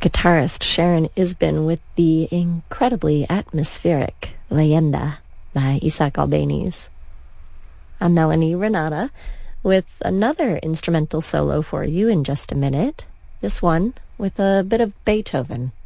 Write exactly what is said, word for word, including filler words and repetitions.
guitarist Sharon Isbin with the incredibly atmospheric Leyenda by Isaac Albeniz. I'm Melanie Renata with another instrumental solo for you in just a minute, this one with a bit of Beethoven